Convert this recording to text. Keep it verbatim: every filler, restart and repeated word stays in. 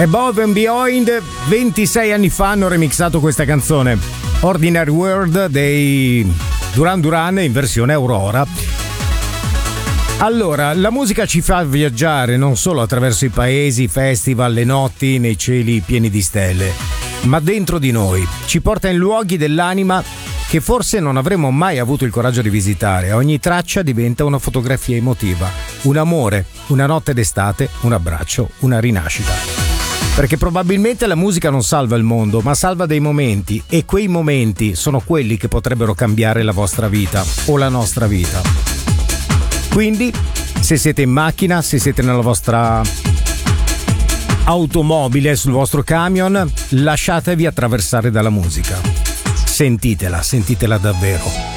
Above and Beyond, ventisei anni fa hanno remixato questa canzone, Ordinary World dei Duran Duran in versione Aurora. Allora, la musica ci fa viaggiare non solo attraverso i paesi, i festival, le notti nei cieli pieni di stelle, ma dentro di noi, ci porta in luoghi dell'anima che forse non avremmo mai avuto il coraggio di visitare. Ogni traccia diventa una fotografia emotiva, un amore, una notte d'estate, un abbraccio, una rinascita. Perché probabilmente la musica non salva il mondo, ma salva dei momenti, e quei momenti sono quelli che potrebbero cambiare la vostra vita o la nostra vita. Quindi, se siete in macchina, se siete nella vostra automobile, sul vostro camion, lasciatevi attraversare dalla musica. Sentitela, sentitela davvero.